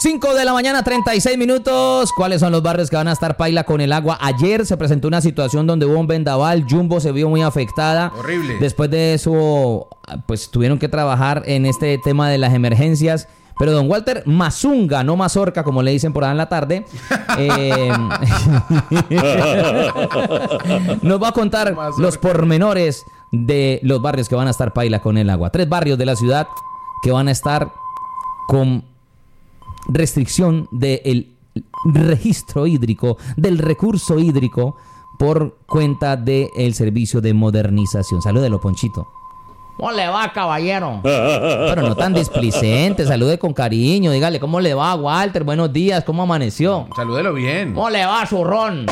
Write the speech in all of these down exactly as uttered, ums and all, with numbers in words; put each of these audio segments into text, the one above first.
cinco de la mañana, treinta y seis minutos. ¿Cuáles son los barrios que van a estar paila con el agua? Ayer se presentó una situación donde hubo un vendaval. Jumbo se vio muy afectada. Horrible. Después de eso, pues tuvieron que trabajar en este tema de las emergencias. Pero don Walter Mazunga, no Mazorca, como le dicen por ahí en la tarde, eh, nos va a contar los pormenores de los barrios que van a estar paila con el agua. Tres barrios de la ciudad que van a estar con restricción del registro hídrico, del recurso hídrico, por cuenta del servicio de modernización. Salúdelo, Ponchito. ¿Cómo le va, caballero? Pero no tan displicente, salude con cariño, dígale cómo le va, Walter, buenos días, ¿cómo amaneció? Salúdelo bien. ¿Cómo le va, zurrón?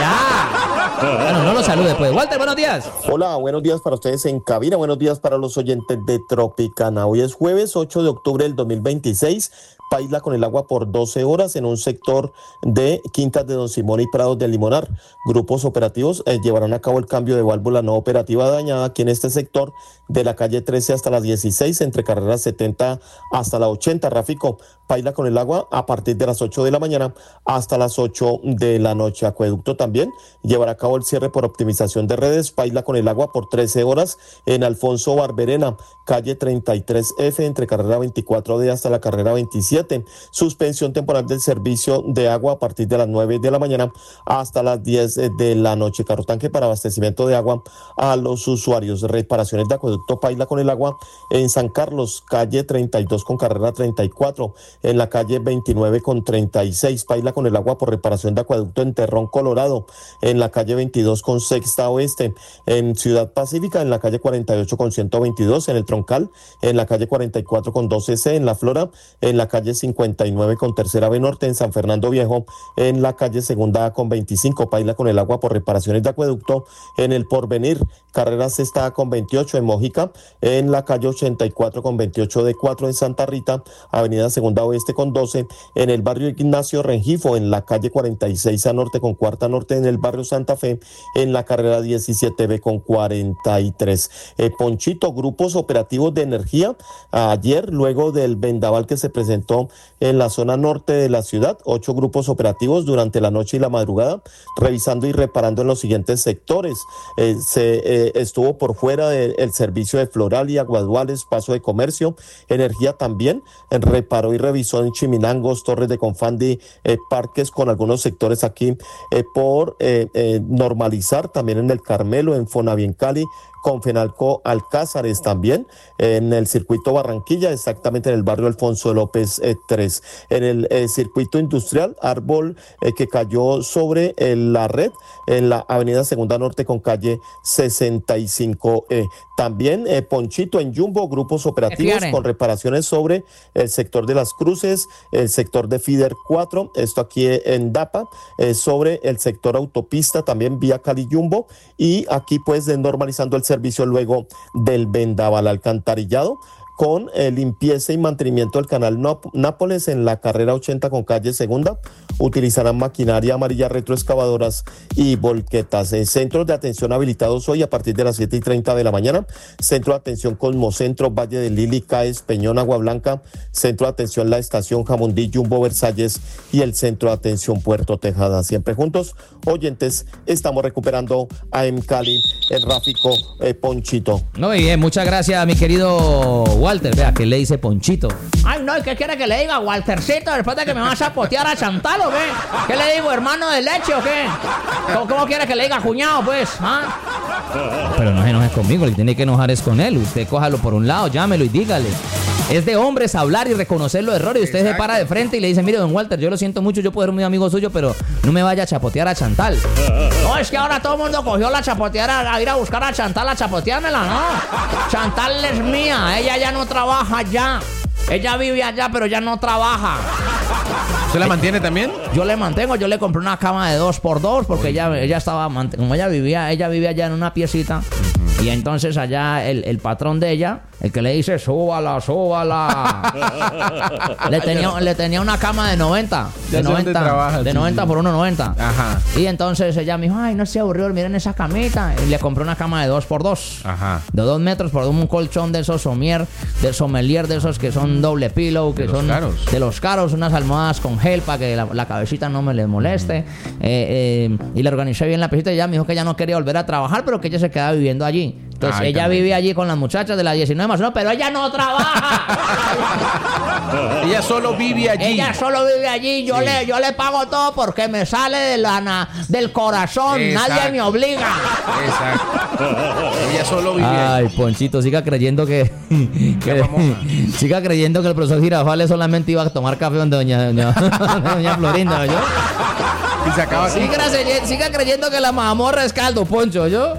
Ya. Bueno, no lo salude, pues. Walter, buenos días. Hola, buenos días para ustedes en cabina, buenos días para los oyentes de Tropicana. Hoy es jueves ocho de octubre del dos mil veintiséis. Paila con el agua por doce horas en un sector de Quintas de Don Simón y Prados del Limonar. Grupos operativos eh, llevarán a cabo el cambio de válvula no operativa dañada aquí en este sector de la calle trece hasta las dieciséis, entre carreras setenta hasta la ochenta. Ráfico, paila con el agua a partir de las ocho de la mañana hasta las ocho de la noche. Acueducto también llevará a cabo el cierre por optimización de redes. Paila con el agua por trece horas en Alfonso Barberena, calle treinta y tres F, entre carrera veinticuatro D hasta la carrera veintisiete. Suspensión temporal del servicio de agua a partir de las nueve de la mañana hasta las diez de la noche. Carro tanque para abastecimiento de agua a los usuarios. Reparaciones de acueducto paila con el agua en San Carlos, calle treinta y dos con carrera treinta y cuatro, en la calle veintinueve con treinta y seis. Paila con el agua por reparación de acueducto en Terrón, Colorado, en la calle veintidós con Sexta Oeste, en Ciudad Pacífica, en la calle cuarenta y ocho con ciento veintidós, en el Troncal, en la calle cuarenta y cuatro con doce C, en La Flora, en la calle cincuenta y nueve con Tercera B Norte, en San Fernando Viejo, en la calle Segunda A con veinticinco. Paila con el agua por reparaciones de acueducto en El Porvenir, carrera Sexta A con veintiocho, en Mójica, en la calle ochenta y cuatro con veintiocho D cuatro, en Santa Rita, avenida Segunda Oeste con doce, en el barrio Ignacio Rengifo, en la calle cuarenta y seis A Norte con Cuarta Norte, en el barrio Santa Fe, en la carrera diecisiete B con cuarenta y tres. Eh, Ponchito, grupos operativos de energía, ayer, luego del vendaval que se presentó en la zona norte de la ciudad, ocho grupos operativos durante la noche y la madrugada, revisando y reparando en los siguientes sectores. Eh, se eh, estuvo por fuera del de, servicio de Floralia, Guaduales, Paso de Comercio. Energía también eh, reparó y revisó en Chiminangos, Torres de Confandi, eh, Parques, con algunos sectores aquí eh, por eh, eh, normalizar, también en el Carmelo, en Fonaviencali, con Fenalco Alcázares también, en el circuito Barranquilla, exactamente en el barrio Alfonso López eh, tres. En el eh, circuito industrial, árbol eh, que cayó sobre eh, la red, en la avenida Segunda Norte con calle sesenta y cinco E. También eh, Ponchito en Jumbo, grupos operativos con reparaciones sobre el sector de Las Cruces, el sector de Fider cuatro, esto aquí en Dapa, eh, sobre el sector autopista, también vía Cali Jumbo, y aquí pues de normalizando el servicio luego del vendaval. Alcantarillado con eh, limpieza y mantenimiento del canal Nápoles en la carrera ochenta con calle Segunda. Utilizarán maquinaria amarilla, retroexcavadoras y volquetas. Eh, centros de atención habilitados hoy a partir de las siete y treinta de la mañana. Centro de atención Cosmocentro, Valle de Lili, Caes, Peñón, Agua Blanca. Centro de atención La Estación, Jamundí, Jumbo, Versalles y el Centro de atención Puerto Tejada. Siempre juntos, oyentes, estamos recuperando a M Cali, el Ráfico eh, Ponchito. Muy bien, muchas gracias, mi querido Walter. Vea, ¿qué le dice Ponchito? Ay, no, ¿y qué quiere que le diga, Waltercito, después de que me vas a potear a Chantal o qué? ¿Qué le digo, hermano de leche o qué? ¿Cómo, cómo quiere que le diga cuñado, pues? ¿Ah? Pero no se enoje conmigo, el que tiene que enojar es con él. Usted cójalo por un lado, llámelo y dígale. Es de hombres hablar y reconocer los errores. Y usted Exacto. se para de frente y le dice, mire, don Walter, yo lo siento mucho, yo puedo ser muy amigo suyo, pero no me vaya a chapotear a Chantal. No, es que ahora todo el mundo cogió la chapoteara a ir a buscar a Chantal a chapoteármela, ¿no? Chantal es mía, ella ya no trabaja ya. Ella vive allá, pero ya no trabaja. ¿Usted la mantiene también? Yo le mantengo, yo le compré una cama de dos por dos porque ella, ella estaba, como ella vivía, ella vivía allá en una piecita. Y entonces allá el, el patrón de ella el que le dice, súbala, súbala. le, tenía, le tenía una cama de noventa. De noventa, trabaja, de sí, noventa sí. por uno noventa. Ajá. Y entonces ella me dijo, ay, no se aburrió dormir en esa camita. Y le compré una cama de dos por dos. Ajá. De dos metros por un colchón de esos somier, de sommelier, de esos que son doble pillow, que de son caros. de los caros, unas almohadas con gel para que la, la cabecita no me les moleste. Mm. Eh, eh, y le organizé bien la pesita y ella me dijo que ella no quería volver a trabajar, pero que ella se quedaba viviendo allí. Entonces ay, ella también. vive allí con las muchachas de la diecinueve más uno, pero ella no trabaja. Ella solo vive allí. Ella solo vive allí. Yo, sí. le, yo le pago todo porque me sale de la, del corazón. Exacto. Nadie me obliga. Exacto. Ella solo vive Ay, allí. Ponchito, siga creyendo que, que siga creyendo que el profesor Girafales solamente iba a tomar café donde doña, doña, doña Florinda, ¿yo? Y se acaba así. Siga, siga creyendo que la mazamorra es caldo, Poncho, ¿yo?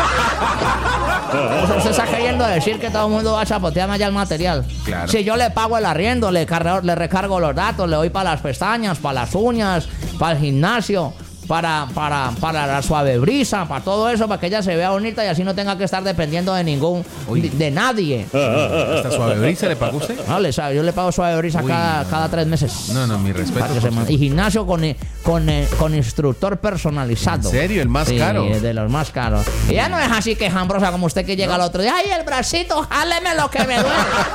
Usted está queriendo decir que todo el mundo va a chapotearme allá el material. Claro. Si yo le pago el arriendo, le, cargo, le recargo los datos, le doy para las pestañas, para las uñas, para el gimnasio, para, para, para la suave brisa, para todo eso, para que ella se vea bonita y así no tenga que estar dependiendo de ningún, de, de nadie. ¿Hasta suave brisa le pagó usted? No, le, yo le pago suave brisa cada, no. cada tres meses. No, no, mi respeto. Y gimnasio con, con, con instructor personalizado. ¿En serio? ¿El más sí, caro? de los más caros. Y ya no es así quejambrosa como usted que llega no. al otro día. ¡Ay, el bracito! ¡Jáleme lo que me duele!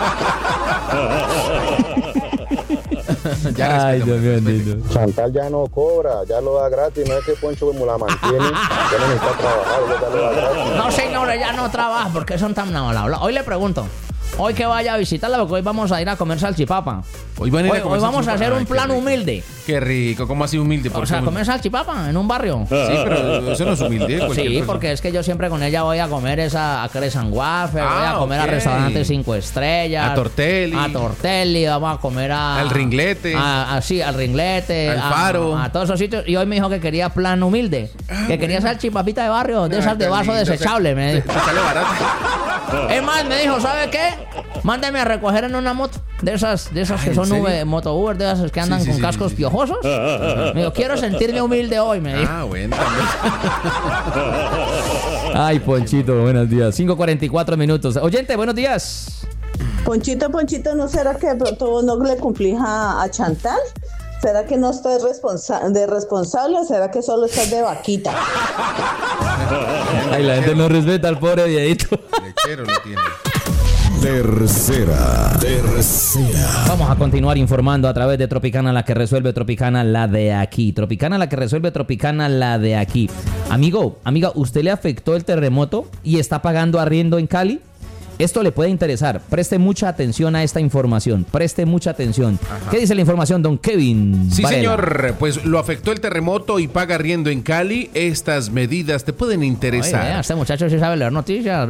Ya Ay, Dios mío, bendito. Chantal ya no cobra, ya lo da gratis. No es que Poncho como la mantiene, ya no necesita trabajar, ya lo da gratis. No, señores, ya no trabaja. ¿Por qué son tan mal hablados? Hoy le pregunto. Hoy que vaya a visitarla, porque hoy vamos a ir a comer salchipapa. Hoy, van a ir hoy, a comer hoy vamos a hacer Ay, un plan humilde. Qué rico, ¿cómo así humilde? O sea, comer salchipapa en un barrio. Sí, pero eso no es humilde. Sí, persona. Porque es que yo siempre con ella voy a comer esa a Crescent Waffle, ah, voy a comer okay. a restaurantes cinco estrellas. A Tortelli. A Tortelli, vamos a comer a... Al Ringlete. A, a, sí, al Ringlete. Al Faro. A, a todos esos sitios. Y hoy me dijo que quería plan humilde. Ah, que quería salchipapita de barrio, de esas de vaso desechable. Me dijo. Sale barato. Es más, me dijo, ¿sabe qué? Mándeme a recoger en una moto. De esas, de esas Ay, que son Uber, moto Uber, de esas que andan sí, sí, con sí, cascos sí, sí. piojosos. Me dijo, quiero sentirme humilde hoy, me dijo. Ah, bueno, también. Ay, Ponchito, buenos días. cinco cuarenta y cuatro minutos. Oyente, buenos días. Ponchito, Ponchito, ¿no será que de pronto no le cumplís a, a Chantal? ¿Será que no estás responsa- de responsable o será que solo estás de vaquita? Ay, la gente no respeta al pobre viejito. Lechero lo tiene. Tercera, tercera. Vamos a continuar informando a través de Tropicana, la que resuelve, Tropicana, la de aquí. Tropicana, la que resuelve, Tropicana, la de aquí. Amigo, amiga, ¿usted le afectó el terremoto y está pagando arriendo en Cali? Esto le puede interesar. Preste mucha atención a esta información. Preste mucha atención. Ajá. ¿Qué dice la información, don Kevin Sí, Varela? Señor. Pues lo afectó el terremoto y paga arriendo en Cali. Estas medidas te pueden interesar. Oye, este muchacho sí sabe leer noticias.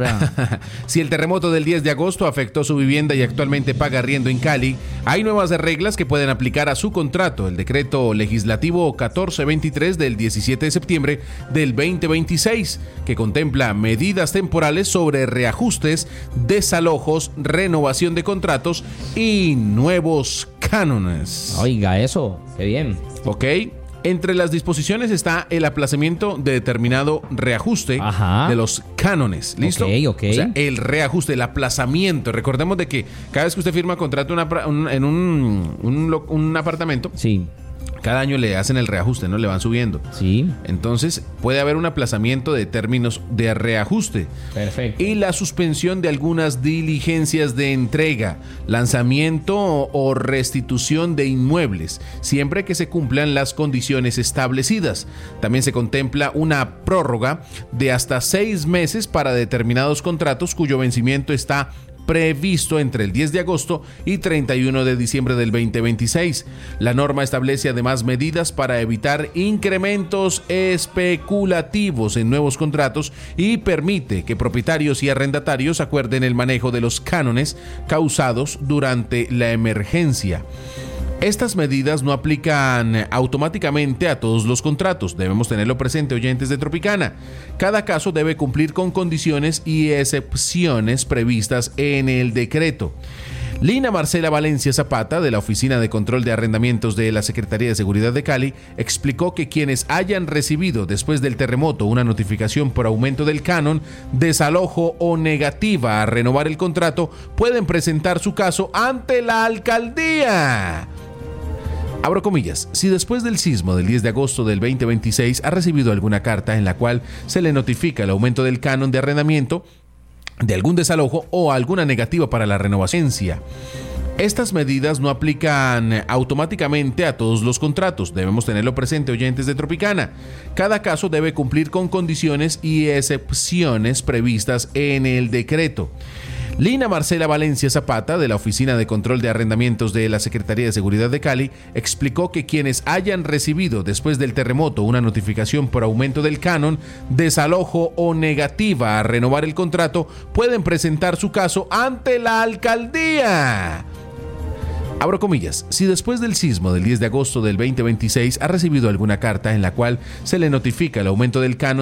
Si el terremoto del diez de agosto afectó su vivienda y actualmente paga arriendo en Cali, hay nuevas reglas que pueden aplicar a su contrato. El decreto legislativo catorce veintitrés del diecisiete de septiembre del veinte veintiséis, que contempla medidas temporales sobre reajustes, desalojos, renovación de contratos y nuevos cánones. Oiga, eso, qué bien. Ok. Entre las disposiciones está el aplazamiento de determinado reajuste Ajá. de los cánones. ¿Listo? Ok, ok. O sea, el reajuste, el aplazamiento. Recordemos de que cada vez que usted firma contrato una, un, en un, un, un apartamento, sí. cada año le hacen el reajuste, ¿no? Le van subiendo. Sí. Entonces, puede haber un aplazamiento de términos de reajuste. Perfecto. Y la suspensión de algunas diligencias de entrega, lanzamiento o restitución de inmuebles, siempre que se cumplan las condiciones establecidas. También se contempla una prórroga de hasta seis meses para determinados contratos cuyo vencimiento está previsto entre el diez de agosto y treinta y uno de diciembre del veinte veintiséis. La norma establece además medidas para evitar incrementos especulativos en nuevos contratos y permite que propietarios y arrendatarios acuerden el manejo de los cánones causados durante la emergencia. Estas medidas no aplican automáticamente a todos los contratos. Debemos tenerlo presente, oyentes de Tropicana. Cada caso debe cumplir con condiciones y excepciones previstas en el decreto. Lina Marcela Valencia Zapata, de la Oficina de Control de Arrendamientos de la Secretaría de Seguridad de Cali, explicó que quienes hayan recibido después del terremoto una notificación por aumento del canon, desalojo o negativa a renovar el contrato, pueden presentar su caso ante la alcaldía. Abro comillas, si después del sismo del diez de agosto del veinte veintiséis ha recibido alguna carta en la cual se le notifica el aumento del canon de arrendamiento, de algún desalojo o alguna negativa para la renovación. Estas medidas no aplican automáticamente a todos los contratos. Debemos tenerlo presente, oyentes de Tropicana. Cada caso debe cumplir con condiciones y excepciones previstas en el decreto. Lina Marcela Valencia Zapata, de la Oficina de Control de Arrendamientos de la Secretaría de Seguridad de Cali, explicó que quienes hayan recibido después del terremoto una notificación por aumento del canon, desalojo o negativa a renovar el contrato, pueden presentar su caso ante la alcaldía. Abro comillas, si después del sismo del diez de agosto del veinte veintiséis ha recibido alguna carta en la cual se le notifica el aumento del canon